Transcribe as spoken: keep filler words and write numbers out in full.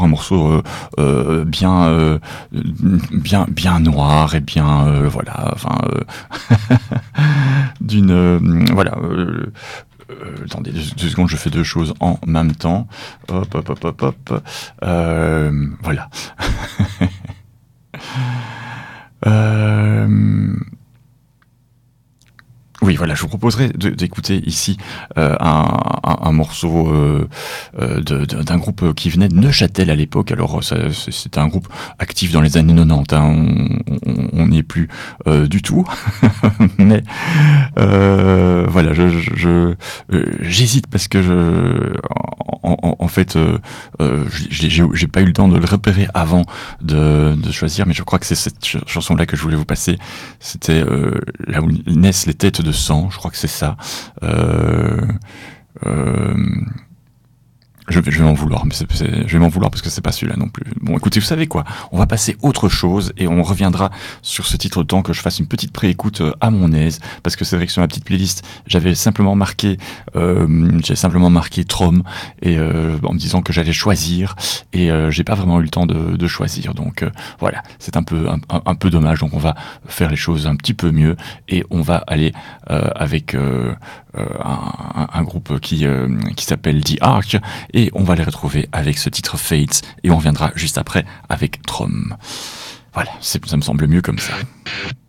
un morceau euh, euh, bien, euh, bien, bien noir et bien, euh, voilà, enfin, euh, d'une, euh, voilà. Euh, euh, attendez deux, deux secondes, je fais deux choses en même temps. Hop, hop, hop, hop, hop. Euh, voilà. euh, Oui, voilà, je vous proposerai de, d'écouter ici euh, un, un, un morceau euh, euh, de, de, d'un groupe qui venait de Neuchâtel à l'époque. Alors, ça, c'était un groupe actif dans les années quatre-vingt-dix, hein, on n'y est plus euh, du tout. Mais euh, voilà, je, je, je euh, j'hésite parce que je, en, en, en fait, euh, euh, j'ai, j'ai, j'ai pas eu le temps de le repérer avant de, de choisir, mais je crois que c'est cette ch- chanson-là que je voulais vous passer. C'était euh, là où naissent les têtes de sang, je crois que c'est ça. Euh, euh, je vais, je vais m'en vouloir, mais c'est, c'est, je vais m'en vouloir parce que c'est pas celui-là non plus. Bon, écoutez, vous savez quoi? On va passer autre chose et on reviendra sur ce titre le temps que je fasse une petite préécoute à mon aise, parce que c'est vrai que sur ma petite playlist, j'avais simplement marqué, euh, j'avais simplement marqué Trom et euh, en me disant que j'allais choisir et euh, j'ai pas vraiment eu le temps de, de choisir. Donc euh, voilà, c'est un peu, un, un, un peu dommage. Donc on va faire les choses un petit peu mieux et on va aller euh, avec euh, euh, un, un groupe qui euh, qui s'appelle The Ark. Et on va les retrouver avec ce titre Fates, et on reviendra juste après avec Trom. Voilà, c'est, ça me semble mieux comme ça.